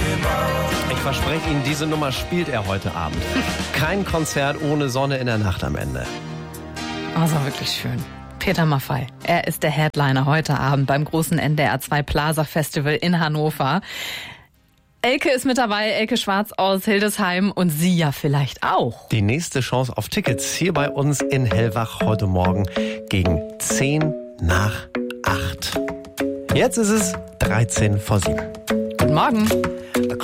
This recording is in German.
Ich verspreche Ihnen, diese Nummer spielt er heute Abend. Kein Konzert ohne Sonne in der Nacht am Ende. Also wirklich schön. Peter Maffay, er ist der Headliner heute Abend beim großen NDR 2 Plaza Festival in Hannover. Elke ist mit dabei, Elke Schwarz aus Hildesheim und Sie ja vielleicht auch. Die nächste Chance auf Tickets hier bei uns in Hellwach heute Morgen gegen 10:08. Jetzt ist es 7:13. Guten Morgen.